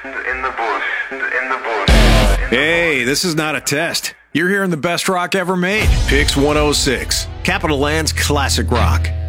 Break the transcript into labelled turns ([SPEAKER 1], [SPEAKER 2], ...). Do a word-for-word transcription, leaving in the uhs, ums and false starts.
[SPEAKER 1] in the bush, in the bush.
[SPEAKER 2] Hey, this is not a test. You're hearing the best rock ever made. Pix one oh six, Capital Land's classic rock.